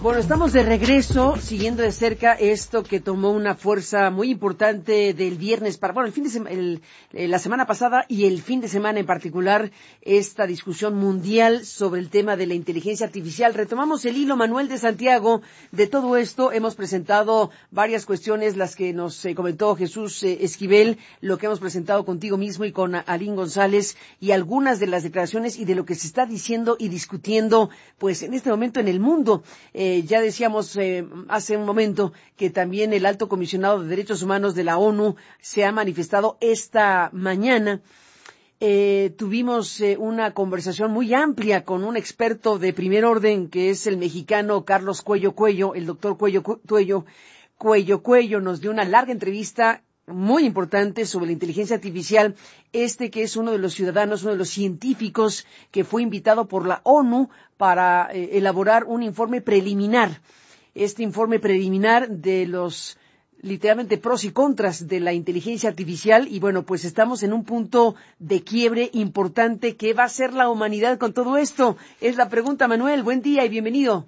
Bueno, estamos de regreso, siguiendo de cerca esto que tomó una fuerza muy importante del viernes para, bueno, la semana pasada y el fin de semana en particular, esta discusión mundial sobre el tema de la inteligencia artificial. Retomamos el hilo, Manuel de Santiago, de todo esto. Hemos presentado varias cuestiones, las que nos comentó Jesús Esquivel, lo que hemos presentado contigo mismo y con Aline González, y algunas de las declaraciones y de lo que se está diciendo y discutiendo, pues, en este momento en el mundo. Ya decíamos hace un momento que también el Alto Comisionado de Derechos Humanos de la ONU se ha manifestado esta mañana. Tuvimos una conversación muy amplia con un experto de primer orden, que es el mexicano Carlos Cuello Cuello. El doctor Cuello Cuello nos dio una larga entrevista muy importante sobre la inteligencia artificial, que es uno de los ciudadanos, uno de los científicos que fue invitado por la ONU para elaborar un informe preliminar. Este informe preliminar de los literalmente pros y contras de la inteligencia artificial, y bueno, pues estamos en un punto de quiebre importante. ¿Qué va a hacer la humanidad con todo esto? Es la pregunta, Manuel. Buen día y bienvenido.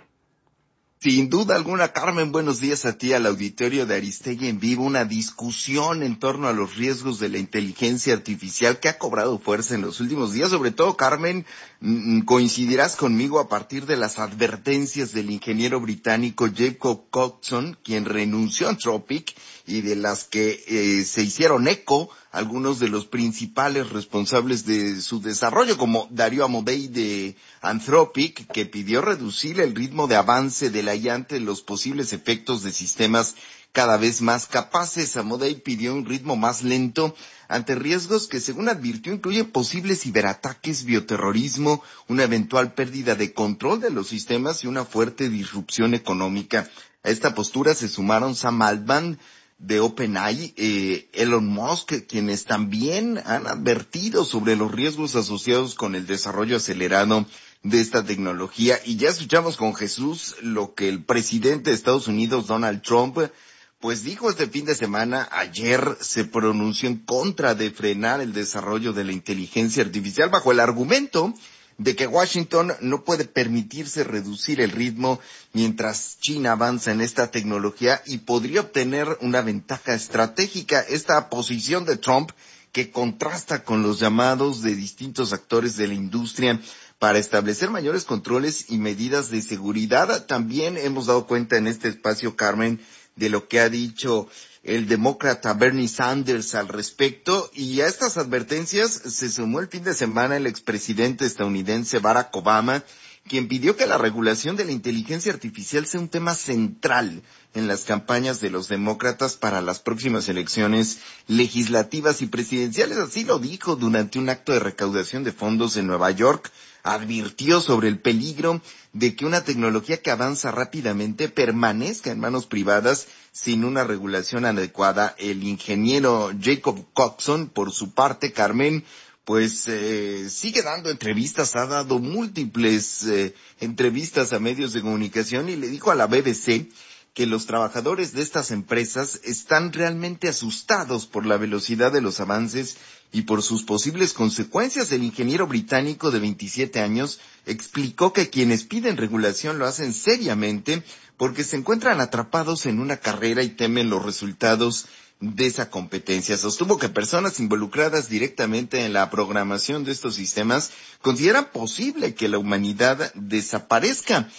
Sin duda alguna, Carmen, buenos días a ti, al auditorio de Aristegui en Vivo. Una discusión en torno a los riesgos de la inteligencia artificial que ha cobrado fuerza en los últimos días. Sobre todo, Carmen, coincidirás conmigo a partir de las advertencias del ingeniero británico Jacob Coxon, quien renunció a Anthropic, y de las que se hicieron eco algunos de los principales responsables de su desarrollo, como Darío Amodei de Anthropic, que pidió reducir el ritmo de avance de la IA ante los posibles efectos de sistemas cada vez más capaces. Amodei pidió un ritmo más lento ante riesgos que, según advirtió, incluyen posibles ciberataques, bioterrorismo, una eventual pérdida de control de los sistemas y una fuerte disrupción económica. A esta postura se sumaron Sam Altman de OpenAI, Elon Musk, quienes también han advertido sobre los riesgos asociados con el desarrollo acelerado de esta tecnología. Y ya escuchamos con Jesús lo que el presidente de Estados Unidos, Donald Trump, pues dijo este fin de semana. Ayer se pronunció en contra de frenar el desarrollo de la inteligencia artificial bajo el argumento de que Washington no puede permitirse reducir el ritmo mientras China avanza en esta tecnología y podría obtener una ventaja estratégica. Esta posición de Trump, que contrasta con los llamados de distintos actores de la industria para establecer mayores controles y medidas de seguridad. También hemos dado cuenta en este espacio, Carmen, de lo que ha dicho el demócrata Bernie Sanders al respecto, y a estas advertencias se sumó el fin de semana el expresidente estadounidense Barack Obama, quien pidió que la regulación de la inteligencia artificial sea un tema central en las campañas de los demócratas para las próximas elecciones legislativas y presidenciales. Así lo dijo durante un acto de recaudación de fondos en Nueva York. Advirtió sobre el peligro de que una tecnología que avanza rápidamente permanezca en manos privadas sin una regulación adecuada. El ingeniero Jacob Coxon, por su parte, Carmen, pues sigue dando entrevistas, ha dado múltiples entrevistas a medios de comunicación, y le dijo a la BBC que los trabajadores de estas empresas están realmente asustados por la velocidad de los avances y por sus posibles consecuencias. El ingeniero británico de 27 años explicó que quienes piden regulación lo hacen seriamente porque se encuentran atrapados en una carrera y temen los resultados de esa competencia. Sostuvo que personas involucradas directamente en la programación de estos sistemas consideran posible que la humanidad desaparezca.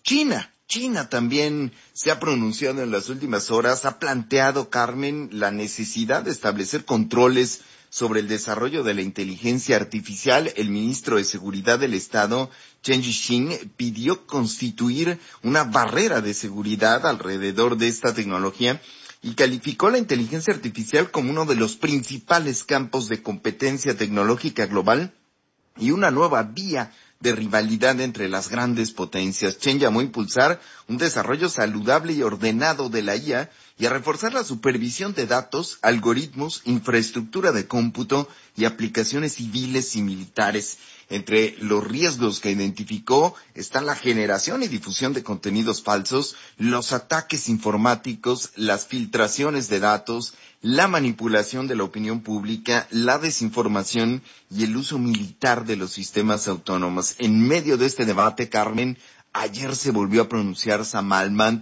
China también se ha pronunciado en las últimas horas, ha planteado, Carmen, la necesidad de establecer controles sobre el desarrollo de la inteligencia artificial. El ministro de Seguridad del Estado, Chen Jiqing, pidió constituir una barrera de seguridad alrededor de esta tecnología y calificó la inteligencia artificial como uno de los principales campos de competencia tecnológica global y una nueva vía de rivalidad entre las grandes potencias. Chen llamó a impulsar un desarrollo saludable y ordenado de la IA y a reforzar la supervisión de datos, algoritmos, infraestructura de cómputo y aplicaciones civiles y militares. Entre los riesgos que identificó están la generación y difusión de contenidos falsos, los ataques informáticos, las filtraciones de datos, la manipulación de la opinión pública, la desinformación y el uso militar de los sistemas autónomos. En medio de este debate, Carmen, Ayer se volvió a pronunciar Sam Altman,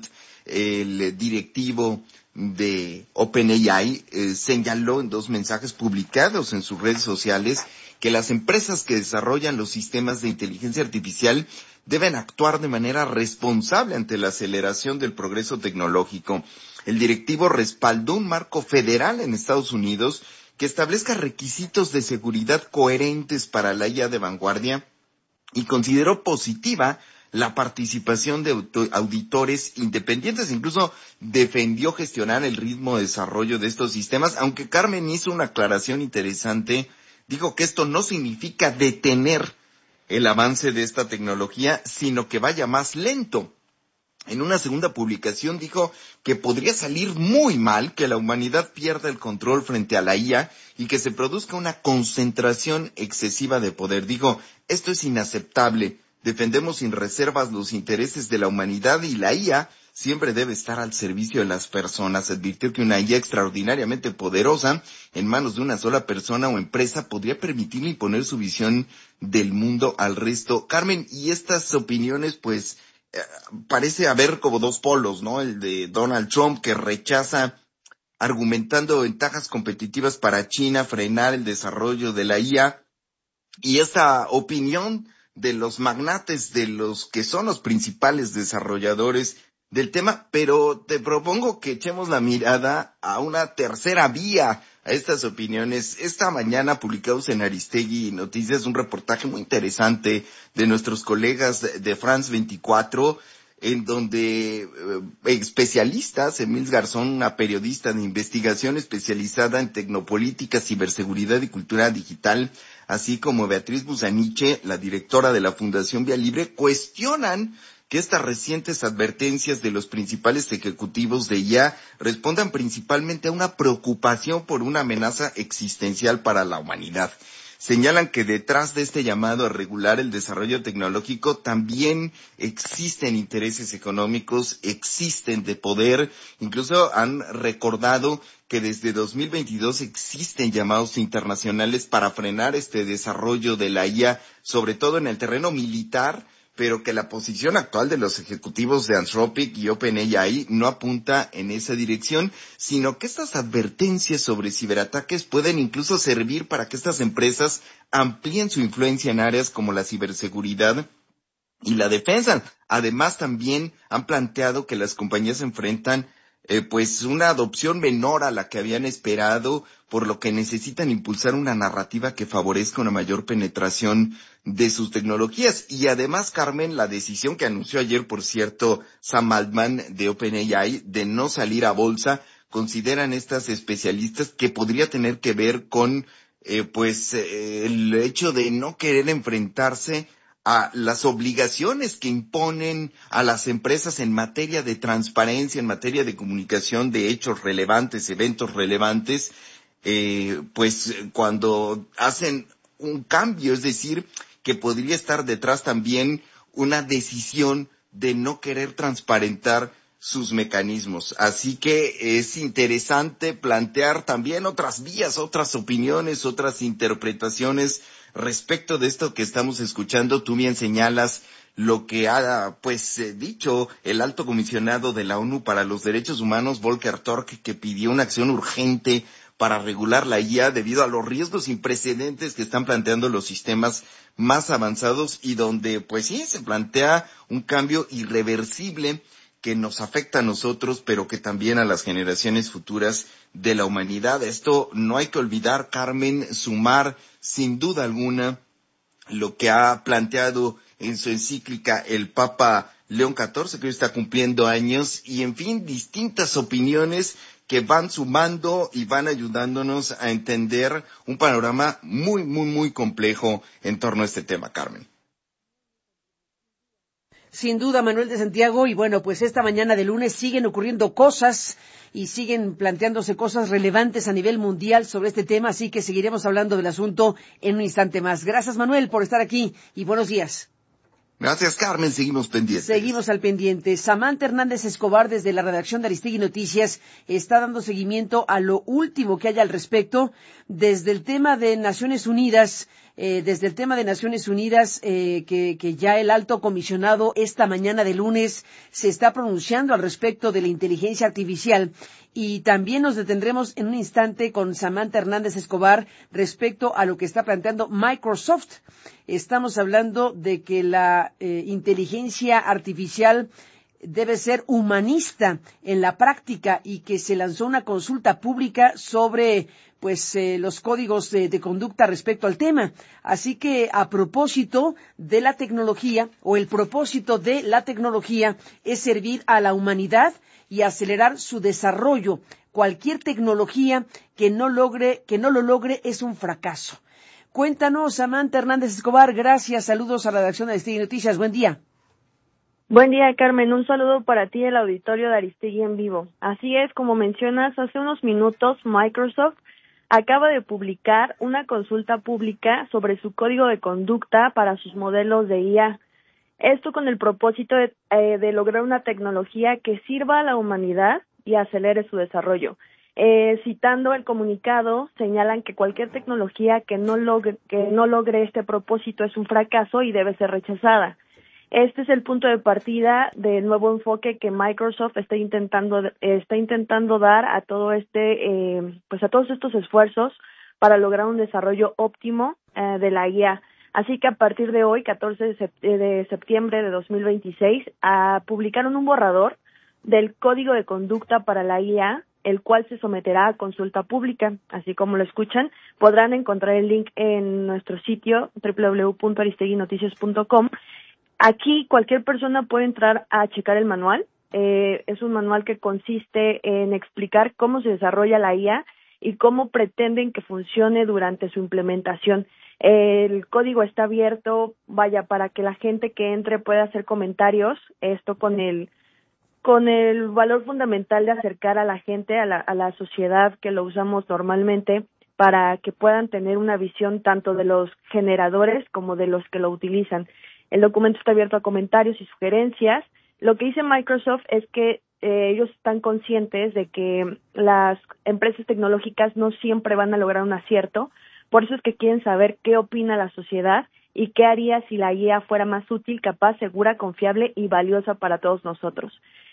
el directivo de OpenAI, señaló en 2 mensajes publicados en sus redes sociales que las empresas que desarrollan los sistemas de inteligencia artificial deben actuar de manera responsable ante la aceleración del progreso tecnológico. El directivo respaldó un marco federal en Estados Unidos que establezca requisitos de seguridad coherentes para la IA de vanguardia y consideró positiva la participación de auditores independientes. Incluso defendió gestionar el ritmo de desarrollo de estos sistemas, aunque Carmen hizo una aclaración interesante. Dijo que esto no significa detener el avance de esta tecnología, sino que vaya más lento. En una segunda publicación dijo que podría salir muy mal que la humanidad pierda el control frente a la IA y que se produzca una concentración excesiva de poder. Dijo, esto es inaceptable. Defendemos sin reservas los intereses de la humanidad y la IA siempre debe estar al servicio de las personas. Advirtió que una IA extraordinariamente poderosa en manos de una sola persona o empresa podría permitirle imponer su visión del mundo al resto. Carmen, y estas opiniones, pues, parece haber como 2 polos, ¿no? El de Donald Trump, que rechaza, argumentando ventajas competitivas para China, frenar el desarrollo de la IA, y esta opinión de los magnates, de los que son los principales desarrolladores del tema, pero te propongo que echemos la mirada a una tercera vía a estas opiniones. Esta mañana publicamos en Aristegui Noticias un reportaje muy interesante de nuestros colegas de France 24, en donde especialistas, Emil Garzón, una periodista de investigación especializada en tecnopolítica, ciberseguridad y cultura digital, así como Beatriz Busaniche, la directora de la Fundación Vía Libre, cuestionan que estas recientes advertencias de los principales ejecutivos de IA respondan principalmente a una preocupación por una amenaza existencial para la humanidad. Señalan que detrás de este llamado a regular el desarrollo tecnológico también existen intereses económicos, existen de poder. Incluso han recordado que desde 2022 existen llamados internacionales para frenar este desarrollo de la IA, sobre todo en el terreno militar, pero que la posición actual de los ejecutivos de Anthropic y OpenAI no apunta en esa dirección, sino que estas advertencias sobre ciberataques pueden incluso servir para que estas empresas amplíen su influencia en áreas como la ciberseguridad y la defensa. Además, también han planteado que las compañías enfrentan pues una adopción menor a la que habían esperado, por lo que necesitan impulsar una narrativa que favorezca una mayor penetración de sus tecnologías. Y además, Carmen, la decisión que anunció ayer, por cierto, Sam Altman de OpenAI, de no salir a bolsa, consideran estas especialistas que podría tener que ver con el hecho de no querer enfrentarse a las obligaciones que imponen a las empresas en materia de transparencia, en materia de comunicación de hechos relevantes, eventos relevantes, cuando hacen un cambio, es decir, que podría estar detrás también una decisión de no querer transparentar sus mecanismos. Así que es interesante plantear también otras vías, otras opiniones, otras interpretaciones respecto de esto que estamos escuchando. Tú bien señalas lo que ha dicho el alto comisionado de la ONU para los Derechos Humanos, Volker Turk, que pidió una acción urgente para regular la IA debido a los riesgos sin precedentes que están planteando los sistemas más avanzados y donde se plantea un cambio irreversible que nos afecta a nosotros, pero que también a las generaciones futuras de la humanidad. Esto no hay que olvidar, Carmen, sumar sin duda alguna lo que ha planteado en su encíclica el Papa León XIV, que hoy está cumpliendo años, y en fin, distintas opiniones que van sumando y van ayudándonos a entender un panorama muy, muy, muy complejo en torno a este tema, Carmen. Sin duda, Manuel de Santiago, y bueno, pues esta mañana de lunes siguen ocurriendo cosas y siguen planteándose cosas relevantes a nivel mundial sobre este tema, así que seguiremos hablando del asunto en un instante más. Gracias, Manuel, por estar aquí y buenos días. Gracias, Carmen. Seguimos pendientes. Seguimos al pendiente. Samantha Hernández Escobar, desde la redacción de Aristegui Noticias, está dando seguimiento a lo último que haya al respecto desde el tema de Naciones Unidas. desde el tema de Naciones Unidas, que ya el alto comisionado esta mañana de lunes se está pronunciando al respecto de la inteligencia artificial. Y también nos detendremos en un instante con Samantha Hernández Escobar respecto a lo que está planteando Microsoft. Estamos hablando de que la inteligencia artificial debe ser humanista en la práctica y que se lanzó una consulta pública sobre los códigos de conducta respecto al tema. Así que a propósito de la tecnología, o el propósito de la tecnología es servir a la humanidad y acelerar su desarrollo. Cualquier tecnología que no lo logre es un fracaso. Cuéntanos, Samantha Hernández Escobar, gracias, saludos a la redacción de Aristegui Noticias, buen día. Buen día, Carmen, un saludo para ti, el auditorio de Aristegui en vivo. Así es, como mencionas, hace unos minutos Microsoft acaba de publicar una consulta pública sobre su código de conducta para sus modelos de IA. Esto con el propósito de lograr una tecnología que sirva a la humanidad y acelere su desarrollo. Citando el comunicado, señalan que cualquier tecnología que no logre este propósito es un fracaso y debe ser rechazada. Este es el punto de partida del nuevo enfoque que Microsoft está intentando dar a todo a todos estos esfuerzos para lograr un desarrollo óptimo de la IA. Así que a partir de hoy, 14 de septiembre de 2026, publicaron un borrador del código de conducta para la IA, el cual se someterá a consulta pública. Así como lo escuchan, podrán encontrar el link en nuestro sitio www.aristeguinoticias.com. Aquí cualquier persona puede entrar a checar el manual. Es un manual que consiste en explicar cómo se desarrolla la IA y cómo pretenden que funcione durante su implementación. El código está abierto, para que la gente que entre pueda hacer comentarios, esto con el valor fundamental de acercar a la gente, a la sociedad que lo usamos normalmente, para que puedan tener una visión tanto de los generadores como de los que lo utilizan. El documento está abierto a comentarios y sugerencias. Lo que dice Microsoft es que ellos están conscientes de que las empresas tecnológicas no siempre van a lograr un acierto, por eso es que quieren saber qué opina la sociedad y qué haría si la IA fuera más útil, capaz, segura, confiable y valiosa para todos nosotros.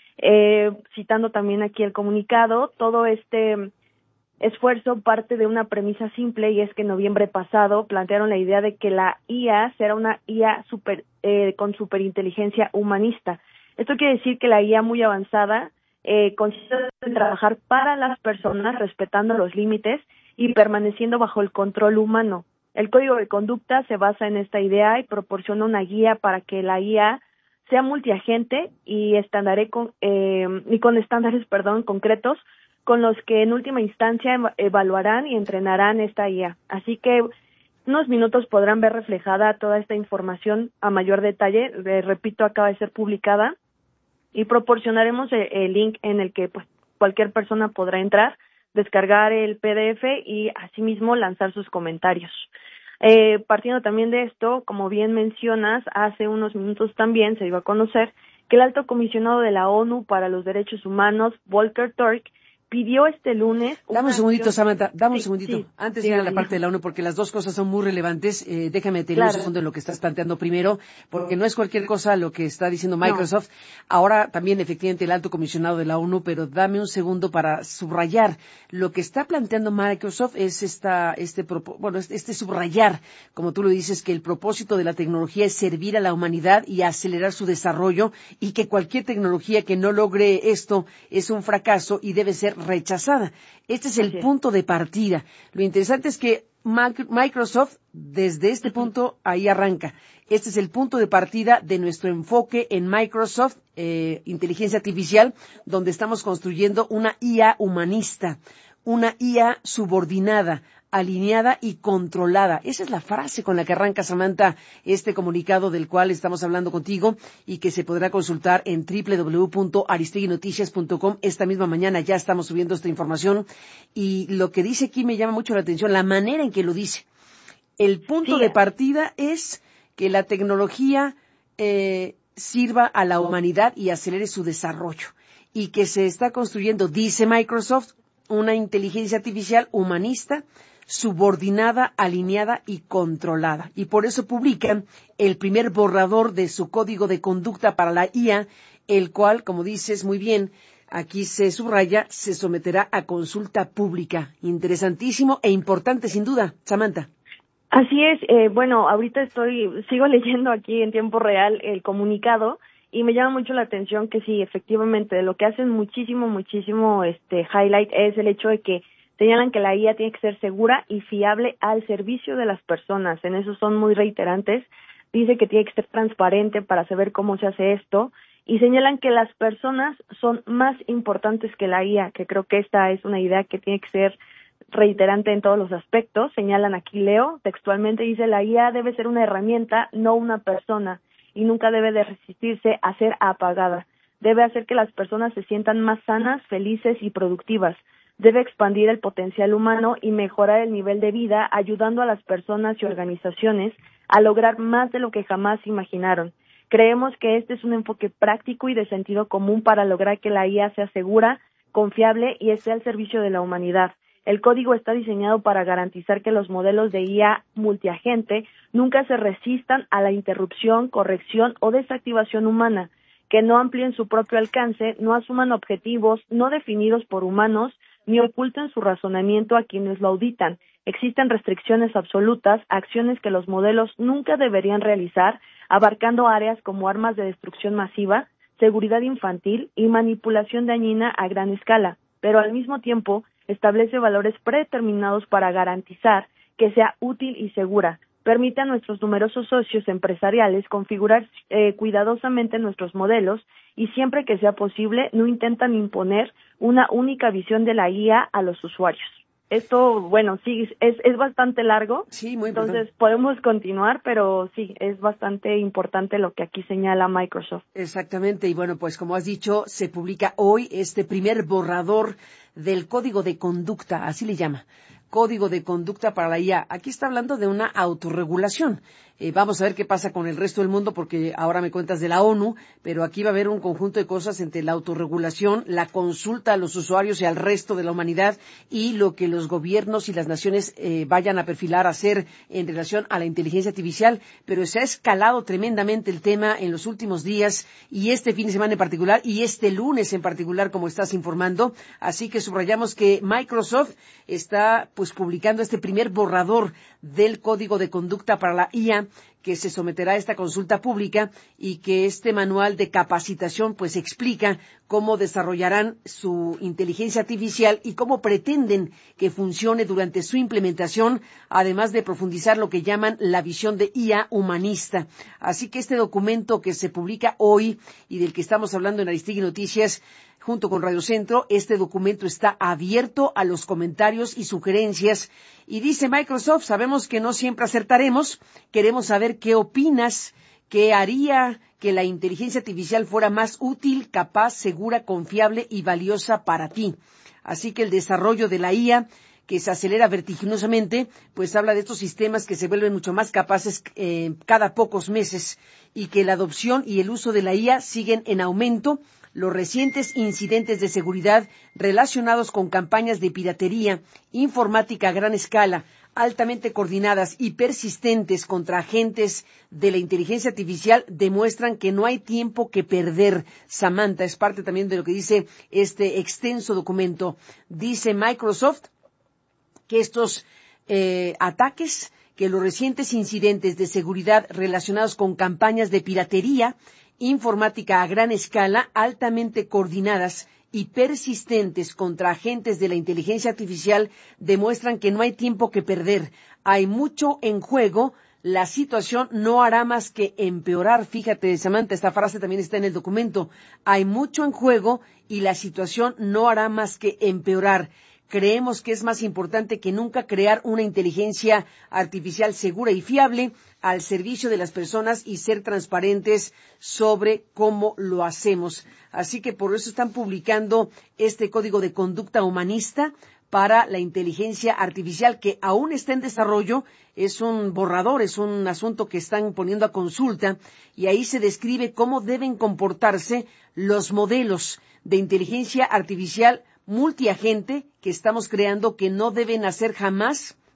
Citando también aquí el comunicado, todo este esfuerzo parte de una premisa simple, y es que en noviembre pasado plantearon la idea de que la IA será una IA con superinteligencia humanista. Esto quiere decir que la IA muy avanzada consiste en trabajar para las personas, respetando los límites y permaneciendo bajo el control humano. El código de conducta se basa en esta idea y proporciona una guía para que la IA sea multiagente y con estándares concretos, con los que en última instancia evaluarán y entrenarán esta IA. Así que unos minutos podrán ver reflejada toda esta información a mayor detalle. Repito, acaba de ser publicada y proporcionaremos el link en el que cualquier persona podrá entrar, descargar el PDF y asimismo lanzar sus comentarios. Partiendo también de esto, como bien mencionas, hace unos minutos también se dio a conocer que el alto comisionado de la ONU para los Derechos Humanos, Volker Turk, pidió este lunes... Dame un segundito, Samantha, un segundito. Sí, antes de ir a la parte de la ONU, porque las dos cosas son muy relevantes. Déjame tener un segundo en lo que estás planteando primero, porque no es cualquier cosa lo que está diciendo Microsoft. No. Ahora también, efectivamente, el alto comisionado de la ONU, pero dame un segundo para subrayar. Lo que está planteando Microsoft es este subrayar, como tú lo dices, que el propósito de la tecnología es servir a la humanidad y acelerar su desarrollo, y que cualquier tecnología que no logre esto es un fracaso y debe ser rechazada. Este es el punto de partida. Lo interesante es que Microsoft, desde este punto, ahí arranca. Este es el punto de partida de nuestro enfoque en Microsoft, inteligencia artificial, donde estamos construyendo una IA humanista, una IA subordinada, alineada y controlada. Esa es la frase con la que arranca, Samantha, este comunicado del cual estamos hablando contigo y que se podrá consultar en www.aristeguinoticias.com. Esta misma mañana ya estamos subiendo esta información, y lo que dice aquí me llama mucho la atención, la manera en que lo dice. El punto de partida es que la tecnología sirva a la humanidad y acelere su desarrollo, y que se está construyendo, dice Microsoft, una inteligencia artificial humanista, subordinada, alineada y controlada. Y por eso publican el primer borrador de su código de conducta para la IA, el cual, como dices muy bien, aquí se subraya, se someterá a consulta pública. Interesantísimo e importante sin duda, Samantha. Así es, bueno, ahorita sigo leyendo aquí en tiempo real el comunicado y me llama mucho la atención que sí, efectivamente, lo que hacen muchísimo highlight es el hecho de que señalan que la IA tiene que ser segura y fiable al servicio de las personas. En eso son muy reiterantes. Dice que tiene que ser transparente para saber cómo se hace esto y señalan que las personas son más importantes que la IA, que creo que esta es una idea que tiene que ser reiterante en todos los aspectos. Señalan aquí, leo textualmente, dice: la IA debe ser una herramienta, no una persona, y nunca debe de resistirse a ser apagada. Debe hacer que las personas se sientan más sanas, felices y productivas. Debe expandir el potencial humano y mejorar el nivel de vida, ayudando a las personas y organizaciones a lograr más de lo que jamás imaginaron. Creemos que este es un enfoque práctico y de sentido común para lograr que la IA sea segura, confiable y esté al servicio de la humanidad. El código está diseñado para garantizar que los modelos de IA multiagente nunca se resistan a la interrupción, corrección o desactivación humana, que no amplíen su propio alcance, no asuman objetivos no definidos por humanos, ni oculten su razonamiento a quienes lo auditan. Existen restricciones absolutas, acciones que los modelos nunca deberían realizar, abarcando áreas como armas de destrucción masiva, seguridad infantil y manipulación dañina a gran escala, pero al mismo tiempo establece valores predeterminados para garantizar que sea útil y segura. Permite a nuestros numerosos socios empresariales configurar cuidadosamente nuestros modelos y siempre que sea posible no intentan imponer una única visión de la IA a los usuarios. Esto, bueno, sí, es bastante largo, sí, muy entonces podemos continuar, pero sí, es bastante importante lo que aquí señala Microsoft. Exactamente, y bueno, pues como has dicho, se publica hoy este primer borrador del código de conducta, así le llama. Código de conducta para la IA. Aquí está hablando de una autorregulación. Vamos a ver qué pasa con el resto del mundo, porque ahora me cuentas de la ONU, pero aquí va a haber un conjunto de cosas entre la autorregulación, la consulta a los usuarios y al resto de la humanidad y lo que los gobiernos y las naciones vayan a perfilar a hacer en relación a la inteligencia artificial. Pero se ha escalado tremendamente el tema en los últimos días y este fin de semana en particular y este lunes en particular, como estás informando. Así que subrayamos que Microsoft está publicando este primer borrador del código de conducta para la IA, que se someterá a esta consulta pública y que este manual de capacitación explica cómo desarrollarán su inteligencia artificial y cómo pretenden que funcione durante su implementación, además de profundizar lo que llaman la visión de IA humanista. Así que este documento que se publica hoy y del que estamos hablando en Aristegui Noticias junto con Radio Centro, este documento está abierto a los comentarios y sugerencias. Y dice Microsoft, sabemos que no siempre acertaremos, queremos saber qué opinas, qué haría que la inteligencia artificial fuera más útil, capaz, segura, confiable y valiosa para ti. Así que el desarrollo de la IA, que se acelera vertiginosamente, habla de estos sistemas que se vuelven mucho más capaces cada pocos meses y que la adopción y el uso de la IA siguen en aumento. Los recientes incidentes de seguridad relacionados con campañas de piratería informática a gran escala, altamente coordinadas y persistentes contra agentes de la inteligencia artificial demuestran que no hay tiempo que perder. Samantha, es parte también de lo que dice este extenso documento. Dice Microsoft que estos ataques, que los recientes incidentes de seguridad relacionados con campañas de piratería informática a gran escala, altamente coordinadas y persistentes contra agentes de la inteligencia artificial demuestran que no hay tiempo que perder. Hay mucho en juego. La situación no hará más que empeorar. Fíjate, Samantha, esta frase también está en el documento. Hay mucho en juego y la situación no hará más que empeorar. Creemos que es más importante que nunca crear una inteligencia artificial segura y fiable al servicio de las personas y ser transparentes sobre cómo lo hacemos. Así que por eso están publicando este código de conducta humanista para la inteligencia artificial, que aún está en desarrollo. Es un borrador, es un asunto que están poniendo a consulta y ahí se describe cómo deben comportarse los modelos de inteligencia artificial multiagente que estamos creando, que no deben hacer jamás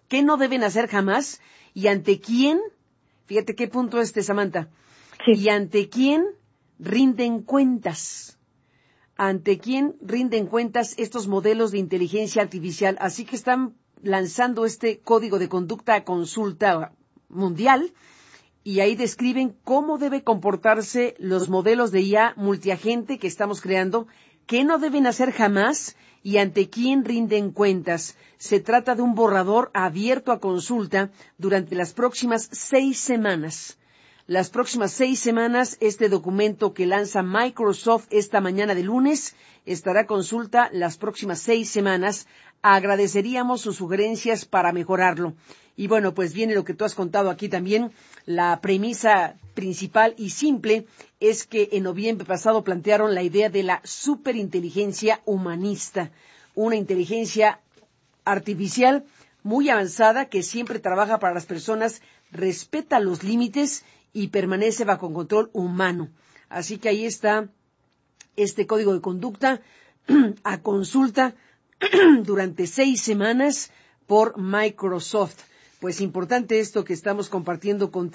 ¿Qué no deben hacer jamás? ¿Y ante quién? Fíjate qué punto Samantha. Sí. ¿Y ante quién rinden cuentas? ¿Ante quién rinden cuentas estos modelos de inteligencia artificial? Así que están lanzando este código de conducta a consulta mundial y ahí describen cómo debe comportarse los modelos de IA multiagente que estamos creando, qué no deben hacer jamás y ante quién rinden cuentas. Se trata de un borrador abierto a consulta durante las próximas 6 semanas. Las próximas 6 semanas, este documento que lanza Microsoft esta mañana de lunes estará a consulta las próximas 6 semanas. Agradeceríamos sus sugerencias para mejorarlo. Y bueno, pues viene lo que tú has contado aquí también. La premisa principal y simple es que en noviembre pasado plantearon la idea de la superinteligencia humanista, una inteligencia artificial muy avanzada que siempre trabaja para las personas, respeta los límites y permanece bajo control humano. Así que ahí está este código de conducta a consulta durante 6 semanas por Microsoft. Pues importante esto que estamos compartiendo con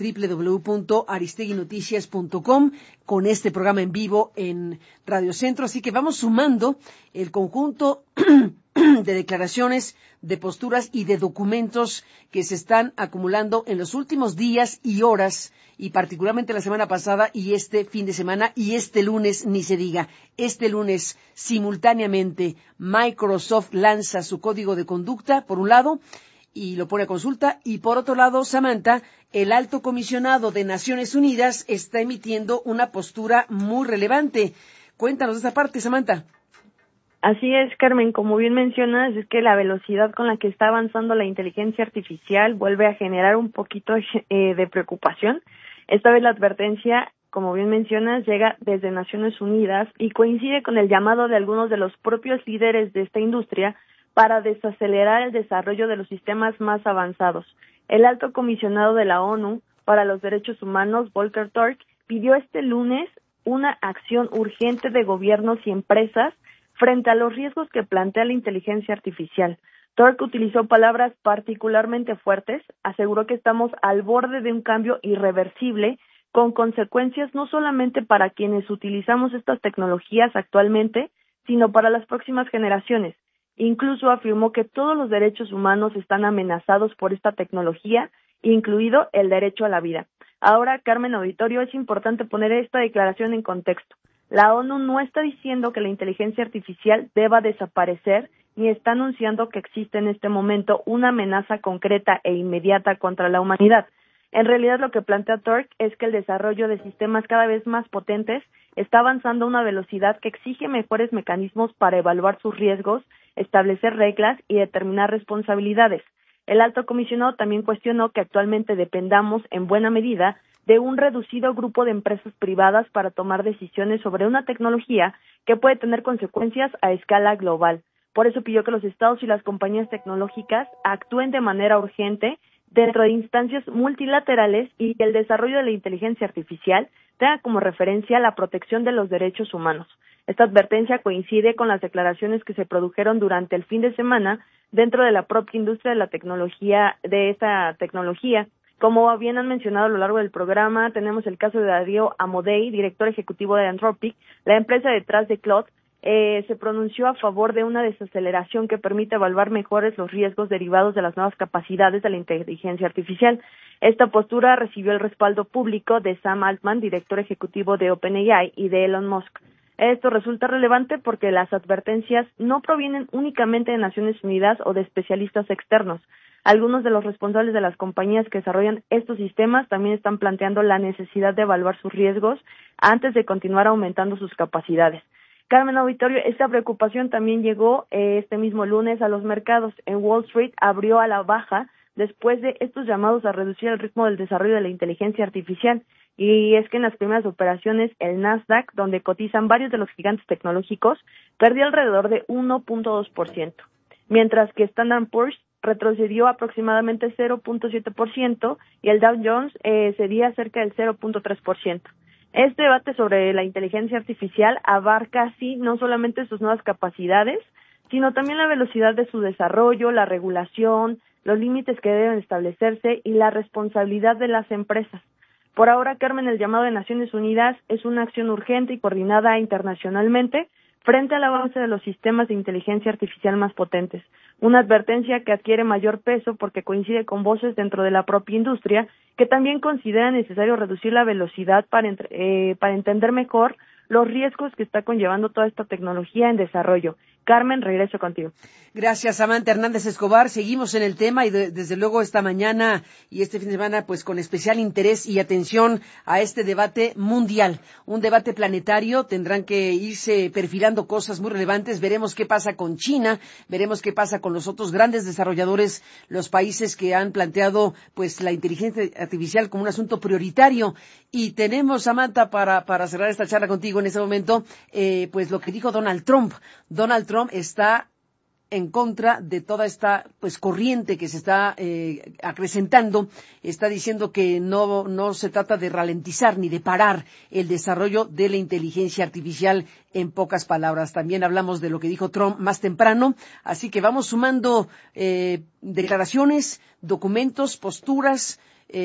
www.aristeguinoticias.com con este programa en vivo en Radio Centro. Así que vamos sumando el conjunto de declaraciones, de posturas y de documentos que se están acumulando en los últimos días y horas, y particularmente la semana pasada y este fin de semana, y este lunes ni se diga. Este lunes, simultáneamente, Microsoft lanza su código de conducta, por un lado, y lo pone a consulta, y por otro lado, Samantha, el alto comisionado de Naciones Unidas está emitiendo una postura muy relevante. Cuéntanos esta parte, Samantha. Así es, Carmen, como bien mencionas, es que la velocidad con la que está avanzando la inteligencia artificial vuelve a generar un poquito de preocupación. Esta vez la advertencia, como bien mencionas, llega desde Naciones Unidas y coincide con el llamado de algunos de los propios líderes de esta industria para desacelerar el desarrollo de los sistemas más avanzados. El alto comisionado de la ONU para los Derechos Humanos, Volker Turk, pidió este lunes una acción urgente de gobiernos y empresas frente a los riesgos que plantea la inteligencia artificial. Turk utilizó palabras particularmente fuertes, aseguró que estamos al borde de un cambio irreversible con consecuencias no solamente para quienes utilizamos estas tecnologías actualmente, sino para las próximas generaciones. Incluso afirmó que todos los derechos humanos están amenazados por esta tecnología, incluido el derecho a la vida. Ahora, Carmen Auditorio, es importante poner esta declaración en contexto. La ONU no está diciendo que la inteligencia artificial deba desaparecer, ni está anunciando que existe en este momento una amenaza concreta e inmediata contra la humanidad. En realidad, lo que plantea Turk es que el desarrollo de sistemas cada vez más potentes está avanzando a una velocidad que exige mejores mecanismos para evaluar sus riesgos, establecer reglas y determinar responsabilidades. El alto comisionado también cuestionó que actualmente dependamos en buena medida de un reducido grupo de empresas privadas para tomar decisiones sobre una tecnología que puede tener consecuencias a escala global. Por eso pidió que los estados y las compañías tecnológicas actúen de manera urgente dentro de instancias multilaterales y que el desarrollo de la inteligencia artificial tenga como referencia la protección de los derechos humanos. Esta advertencia coincide con las declaraciones que se produjeron durante el fin de semana dentro de la propia industria de la tecnología, de esta tecnología. Como bien han mencionado a lo largo del programa, tenemos el caso de Darío Amodei, director ejecutivo de Anthropic, la empresa detrás de Claude. Se pronunció a favor de una desaceleración que permite evaluar mejores los riesgos derivados de las nuevas capacidades de la inteligencia artificial. Esta postura recibió el respaldo público de Sam Altman, director ejecutivo de OpenAI, y de Elon Musk. Esto resulta relevante porque las advertencias no provienen únicamente de Naciones Unidas o de especialistas externos. Algunos de los responsables de las compañías que desarrollan estos sistemas también están planteando la necesidad de evaluar sus riesgos antes de continuar aumentando sus capacidades. Carmen Auditorio, esta preocupación también llegó este mismo lunes a los mercados. En Wall Street abrió a la baja después de estos llamados a reducir el ritmo del desarrollo de la inteligencia artificial. Y es que en las primeras operaciones, el Nasdaq, donde cotizan varios de los gigantes tecnológicos, perdió alrededor de 1.2%, mientras que Standard & Poor's retrocedió aproximadamente 0.7% y el Dow Jones cedía cerca del 0.3%. Este debate sobre la inteligencia artificial abarca así no solamente sus nuevas capacidades, sino también la velocidad de su desarrollo, la regulación, los límites que deben establecerse y la responsabilidad de las empresas. Por ahora, Carmen, el llamado de Naciones Unidas es una acción urgente y coordinada internacionalmente frente al avance de los sistemas de inteligencia artificial más potentes. Una advertencia que adquiere mayor peso porque coincide con voces dentro de la propia industria que también consideran necesario reducir la velocidad para entender mejor los riesgos que está conllevando toda esta tecnología en desarrollo. Carmen, regreso contigo. Gracias, Samantha Hernández Escobar. Seguimos en el tema y desde luego esta mañana y este fin de semana, pues con especial interés y atención a este debate mundial, un debate planetario. Tendrán que irse perfilando cosas muy relevantes. Veremos qué pasa con China, veremos qué pasa con los otros grandes desarrolladores, los países que han planteado pues la inteligencia artificial como un asunto prioritario. Y tenemos, Samantha, para cerrar esta charla contigo en este momento, pues lo que dijo Donald Trump. Donald Trump está en contra de toda esta pues corriente que se está acrecentando. Está diciendo que no se trata de ralentizar ni de parar el desarrollo de la inteligencia artificial, en pocas palabras. También hablamos de lo que dijo Trump más temprano, así que vamos sumando declaraciones, documentos, posturas,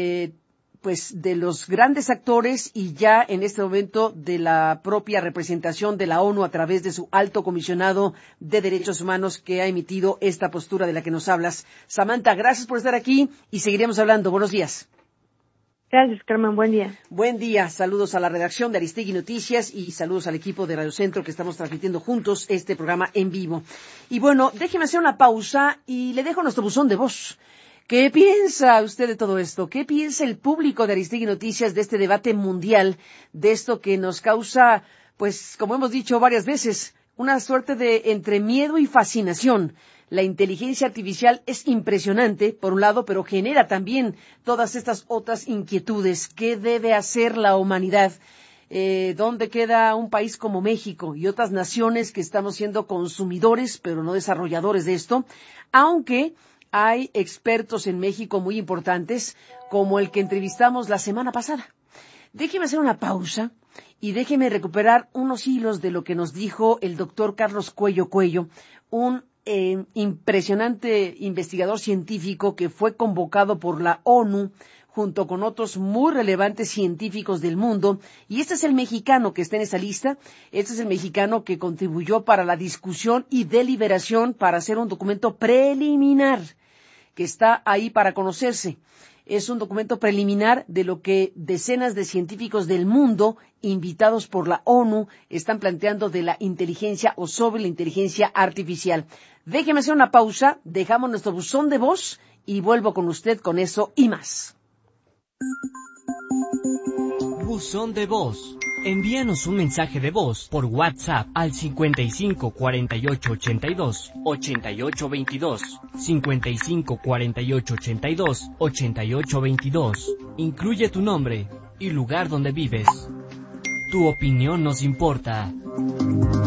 pues de los grandes actores y ya en este momento de la propia representación de la ONU a través de su alto comisionado de derechos humanos que ha emitido esta postura de la que nos hablas. Samantha, gracias por estar aquí y seguiremos hablando. Buenos días. Gracias, Carmen. Buen día. Buen día. Saludos a la redacción de Aristegui Noticias y saludos al equipo de Radio Centro que estamos transmitiendo juntos este programa en vivo. Y bueno, déjeme hacer una pausa y le dejo nuestro buzón de voz. ¿Qué piensa usted de todo esto? ¿Qué piensa el público de Aristegui Noticias de este debate mundial, de esto que nos causa, pues, como hemos dicho varias veces, una suerte de entre miedo y fascinación? La inteligencia artificial es impresionante, por un lado, pero genera también todas estas otras inquietudes. ¿Qué debe hacer la humanidad? ¿Dónde queda un país como México y otras naciones que estamos siendo consumidores, pero no desarrolladores de esto? Aunque hay expertos en México muy importantes, como el que entrevistamos la semana pasada. Déjeme hacer una pausa y déjeme recuperar unos hilos de lo que nos dijo el doctor Carlos Cuello, un impresionante investigador científico que fue convocado por la ONU junto con otros muy relevantes científicos del mundo, y este es el mexicano que está en esa lista. Este es el mexicano que contribuyó para la discusión y deliberación para hacer un documento preliminar que está ahí para conocerse. Es un documento preliminar de lo que decenas de científicos del mundo, invitados por la ONU, están planteando de la inteligencia o sobre la inteligencia artificial. Déjeme hacer una pausa, dejamos nuestro buzón de voz y vuelvo con usted con eso y más. Buzón de voz. Envíanos un mensaje de voz por WhatsApp al 55 48 82 88 22, 55 48 82 88 22. Incluye tu nombre y lugar donde vives. Tu opinión nos importa.